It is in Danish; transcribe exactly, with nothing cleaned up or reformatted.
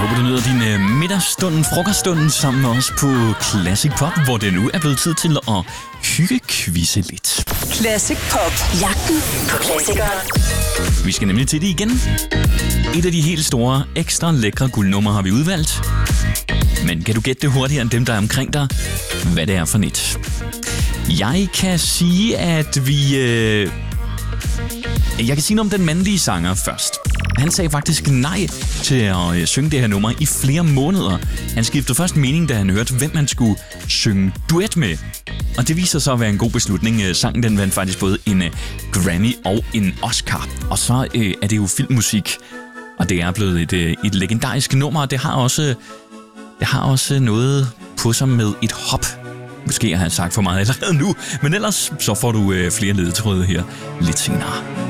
håber, du nyder din øh, middagsstunden, frokoststunden sammen med os på Classic Pop, hvor det nu er blevet tid til at hygge-quizze lidt. Classic Pop. Jagten på klassikere. Vi skal nemlig til det igen. Et af de helt store, ekstra lækre guldnumre har vi udvalgt. Men kan du gætte det hurtigere end dem, der er omkring dig? Hvad det er for net? Jeg kan sige, at vi... Øh... Jeg kan sige noget om den mandlige sanger først. Han sagde faktisk nej til at øh, synge det her nummer i flere måneder. Han skiftede først mening, da han hørte, hvem han skulle synge duet med. Og det viser sig at være en god beslutning. Sangen den vandt faktisk både en uh, Grammy og en Oscar. Og så uh, er det jo filmmusik, og det er blevet et, uh, et legendarisk nummer. Og det har også, det har også noget på sig med et hop. Måske har jeg sagt for meget allerede nu, men ellers så får du uh, flere ledetråde her lidt senere.